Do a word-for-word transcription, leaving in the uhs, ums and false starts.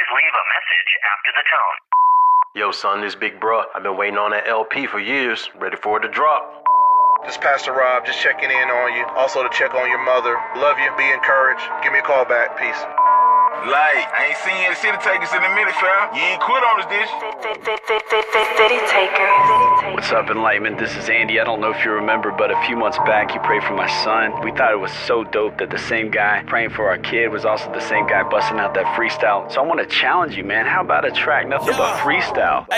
Please leave a message after the tone. Yo, son, this big bruh. I've been waiting on that L P for years. Ready for it to drop. This is Pastor Rob, just checking in on you. Also to check on your mother. Love you, be encouraged. Give me a call back. Peace. Like, I ain't seen you at City Takers in a minute, fam. You ain't quit on us, did you? City Taker. What's up, Enlightenment? This is Andy. I don't know if you remember, but a few months back, you prayed for my son. We thought it was so dope that the same guy praying for our kid was also the same guy busting out that freestyle. So I want to challenge you, man. How about a track, nothing but freestyle?